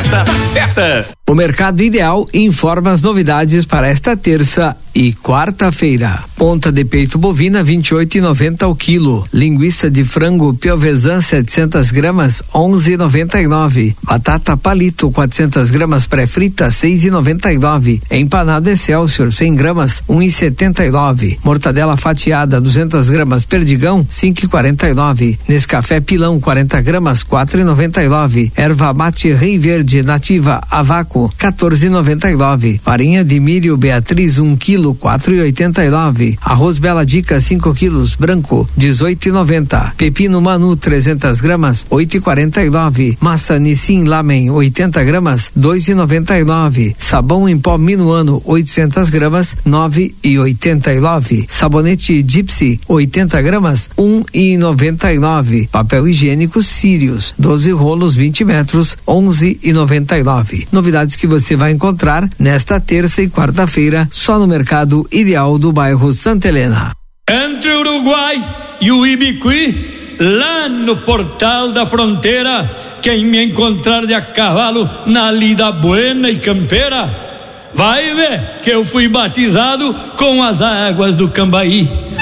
festa das festas. O Mercado Ideal informa as novidades para esta terça e quarta-feira. Ponta de peito bovina 28,90 o quilo. Linguiça de frango piovesan 700 gramas 11,99. Batata palito 400 gramas pré-frita 6,99. Empanado Excelsior 100 gramas 1,79. Mortadela fatiada 200 gramas Perdigão 5,49. Nescafé Pilão 40 gramas 4,99. Erva mate Rei Verde nativa a vácuo 14,99. Farinha de milho Beatriz 1 quilo 4,89. Arroz Bela Dica 5 quilos branco 18,90. Pepino Manu 300 gramas 8,49. Massa Nissin Lamen 80 gramas 2,99. Sabão em pó Minuano 800 gramas 9,89. Sabonete Gypsy 80 gramas 1,99. Papel higiênico Sirius 12 rolos 20 metros 11,99. Novidades que você vai encontrar nesta terça e quarta-feira só no Mercado Ideal do bairro Santa Helena. Entre o Uruguai e o Ibiqui, lá no Portal da Fronteira, quem me encontrar de a cavalo na lida buena e campeira, vai ver que eu fui batizado com as águas do Cambaí.